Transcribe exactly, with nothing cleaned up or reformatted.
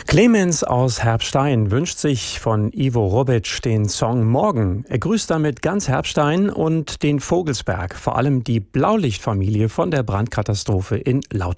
Clemens aus Herbstein wünscht sich von Ivo Robic den Song Morgen. Er grüßt damit ganz Herbstein und den Vogelsberg, vor allem die Blaulichtfamilie von der Brandkatastrophe in Lauterbach.